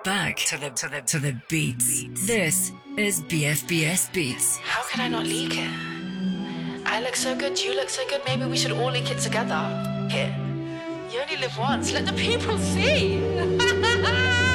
back to the beats. This is BFBS Beats. How can I not leak it? I look so good, you look so good, maybe we should all leak it together. Here. You only live once, let the people see.